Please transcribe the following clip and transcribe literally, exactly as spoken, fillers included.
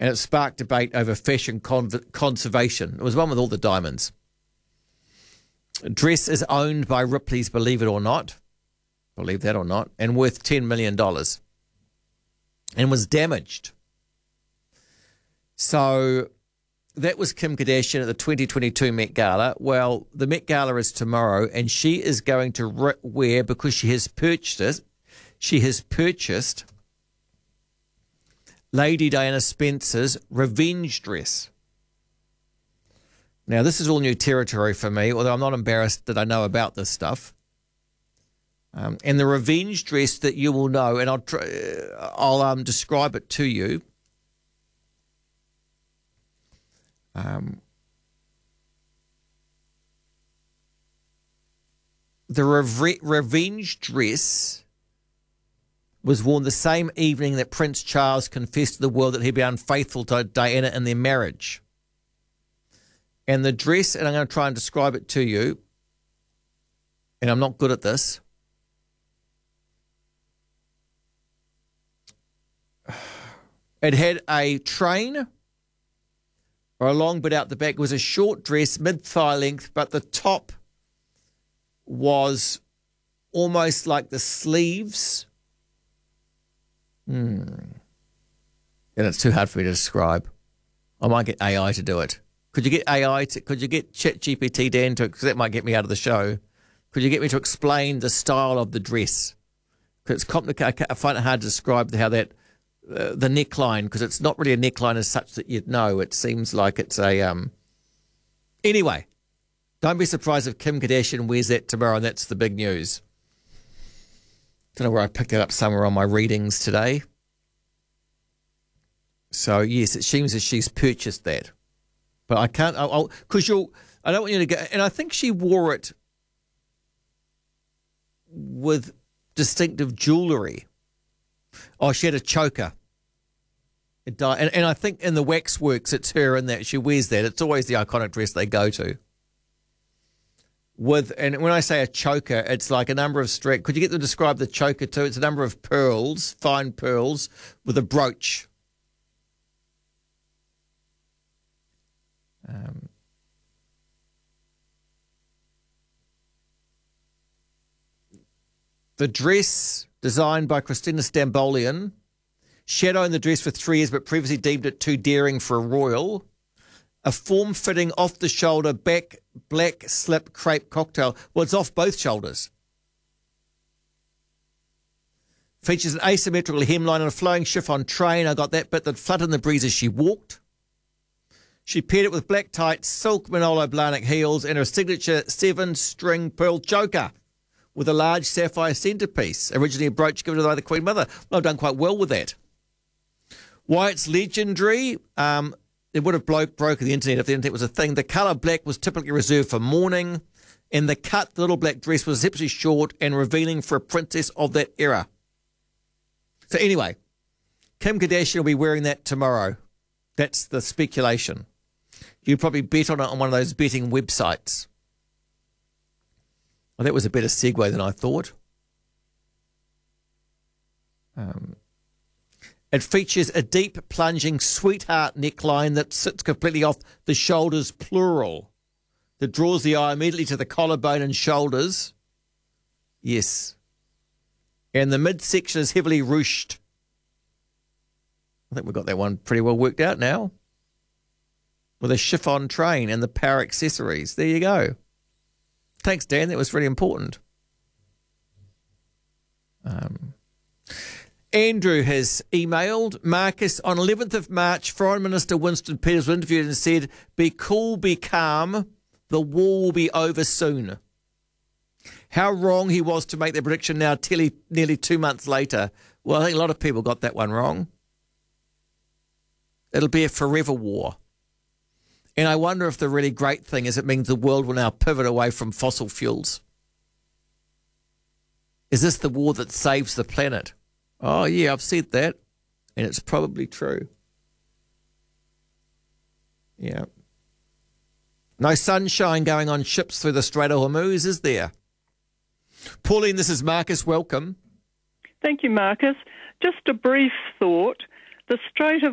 and it sparked debate over fashion con- conservation. It was one with all the diamonds. Dress is owned by Ripley's, believe it or not, believe that or not, and worth ten million dollars, and was damaged. So that was Kim Kardashian at the twenty twenty-two Met Gala. Well, the Met Gala is tomorrow, and she is going to re- wear, because she has purchased it, she has purchased Lady Diana Spencer's revenge dress. Now, this is all new territory for me, although I'm not embarrassed that I know about this stuff. Um, and the revenge dress that you will know, and I'll try, I'll um, describe it to you. Um, the reve- revenge dress was worn the same evening that Prince Charles confessed to the world that he'd been unfaithful to Diana in their marriage. And the dress, and I'm going to try and describe it to you, and I'm not good at this. It had a train or a long bit out the back. It was a short dress, mid-thigh length, but the top was almost like the sleeves. Hmm. And it's too hard for me to describe. I might get A I to do it. Could you get A I to, could you get ChatGPT, Dan, to, because that might get me out of the show. Could you get me to explain the style of the dress? Because it's complicated. I find it hard to describe how that, uh, the neckline, because it's not really a neckline as such that you'd know. It seems like it's a, um, anyway, don't be surprised if Kim Kardashian wears that tomorrow, and that's the big news. Don't know where I picked that up, somewhere on my readings today. So, yes, it seems as she's purchased that. But I can't, I'll, because you'll, I don't want you to go, and I think she wore it with distinctive jewellery. Oh, she had a choker. It died, and, and I think in the waxworks, it's her in that she wears that. It's always the iconic dress they go to. With, and when I say a choker, it's like a number of string. Could you get them to describe the choker too? It's a number of pearls, fine pearls, with a brooch. Um, the dress, designed by Christina Stambolian, she had owned the dress for three years but previously deemed it too daring for a royal. A form-fitting, off-the-shoulder, back black slip crepe cocktail. Well, it's off both shoulders. Features an asymmetrical hemline and a flowing chiffon train. I got that bit that fluttered in the breeze as she walked. She paired it with black tights, silk Manolo Blahnik heels, and her signature seven-string pearl choker with a large sapphire centrepiece, originally a brooch given by the Queen Mother. Well, I've done quite well with that. Why it's legendary, um, it would have broke, broken the internet if the internet was a thing. The colour black was typically reserved for mourning, and the cut, the little black dress, was exceptionally short and revealing for a princess of that era. So anyway, Kim Kardashian will be wearing that tomorrow. That's the speculation. You probably bet on it on one of those betting websites. Well, that was a better segue than I thought. Um, it features a deep, plunging sweetheart neckline that sits completely off the shoulders, plural, that draws the eye immediately to the collarbone and shoulders. Yes. And the midsection is heavily ruched. I think we've got that one pretty well worked out now. With a chiffon train and the power accessories. There you go. Thanks, Dan. That was really important. Um, Andrew has emailed Marcus on eleventh of March. Foreign Minister Winston Peters was interviewed and said, "Be cool, be calm. The war will be over soon." How wrong he was to make that prediction now, nearly, nearly two months later. Well, I think a lot of people got that one wrong. It'll be a forever war. And I wonder if the really great thing is it means the world will now pivot away from fossil fuels. Is this the war that saves the planet? Oh, yeah, I've said that. And it's probably true. Yeah. No sunshine going on ships through the Strait of Hormuz, is there? Pauline, this is Marcus. Welcome. Thank you, Marcus. Just a brief thought. The Strait of